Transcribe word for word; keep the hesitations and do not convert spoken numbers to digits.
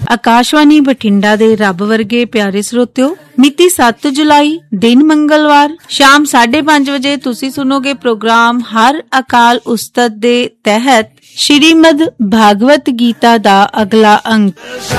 आकाशवाणी बठिंडा दे रब वर्गे प्यारे श्रोतियो, मिति सत्त जुलाई दिन मंगलवार शाम साढ़े पांच बजे तुसी सुनोगे प्रोग्राम हर अकाल उस्तत दे तहत श्रीमद भागवत गीता दा अगला अंक।